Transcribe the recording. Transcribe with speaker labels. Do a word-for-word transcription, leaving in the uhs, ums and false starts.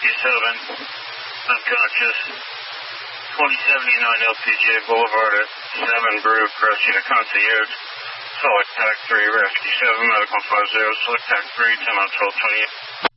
Speaker 1: fifty-seven, unconscious, twenty seventy-nine L P G A Boulevard at seven Brew, approaching a concierge. Select Tac three, Rescue seven, Medical five zero, Select Tac three, ten on twelve twenty-eight.